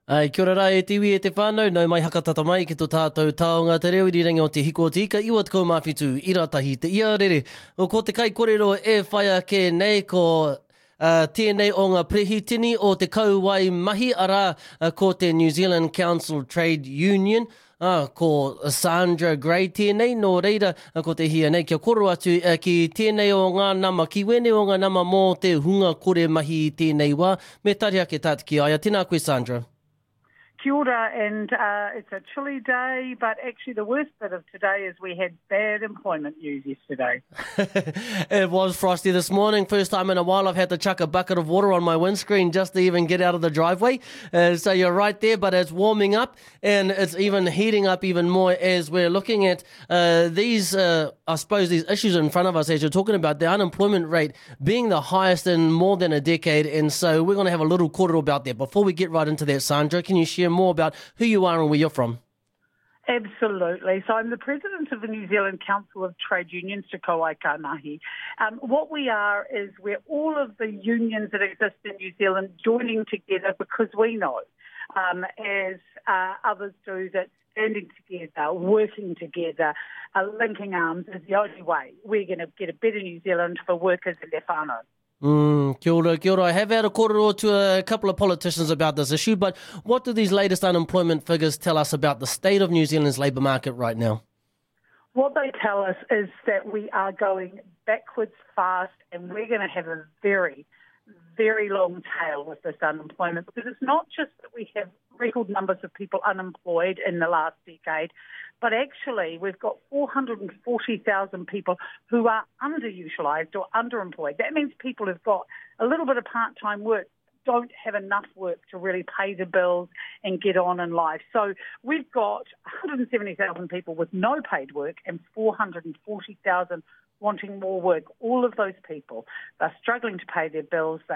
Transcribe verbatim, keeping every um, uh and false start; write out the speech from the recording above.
Ai, kia ora e te iwi e te whānau, nau mai hakatata mai ki tō tātou taonga te reo i rangi o te hiko o te ika, iwa te kaumawhitu i ratahi te ia rere. O ko te kai kōrero e whaia ke nei ko uh, tēnei o ngā prehitini o te kauwai mahi ara uh, ko te New Zealand Council Trade Union. Ah, ko Sandra Gray tēnei, no reira uh, ko te hia nei kia koro atu uh, ki tēnei o ngā nama, ki wene o ngā nama mō te hunga kore mahi i tēnei wā. Me tari ake tāti ki aia. Tēnā koe, Sandra. Kia ora, and uh, it's a chilly day, but actually the worst bit of today is we had bad employment news yesterday. It was frosty this morning. First time in a while I've had to chuck a bucket of water on my windscreen just to even get out of the driveway. Uh, so you're right there, but it's warming up and it's even heating up even more as we're looking at uh, these, uh, I suppose, these issues in front of us as you're talking about the unemployment rate being the highest in more than a decade. And so we're going to have a little quarter about that. Before we get right into that, Sandra, can you share more about who you are and where you're from? Absolutely. So I'm the president of the New Zealand Council of Trade Unions, Te Kauaikanahi. Um, what we are is we're all of the unions that exist in New Zealand joining together because we know, um, as uh, others do, that standing together, working together, uh, linking arms is the only way we're going to get a better New Zealand for workers and their whānau. Mm, kia ora, kia ora. I have had a kōrero to a couple of politicians about this issue, but what do these latest unemployment figures tell us about the state of New Zealand's labour market right now? What they tell us is that we are going backwards fast and we're going to have a very, very long tail with this unemployment, because it's not just that we have record numbers of people unemployed in the last decade, but actually we've got four hundred forty thousand people who are underutilised or underemployed. That means people who've got a little bit of part-time work don't have enough work to really pay the bills and get on in life. So we've got one hundred seventy thousand people with no paid work and four hundred forty thousand wanting more work. All of those people are struggling to pay their bills.